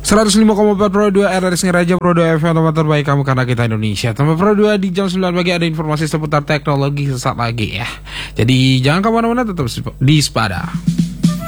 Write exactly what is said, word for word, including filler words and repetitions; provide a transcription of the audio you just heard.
seratus lima koma empat Pro dua R R S Raja Pro dua F M tempat terbaik kamu karena kita Indonesia. Tempat Pro dua di jam sembilan pagi ada informasi seputar teknologi sesaat lagi ya. Jadi jangan kemana-mana, tetap di Spada.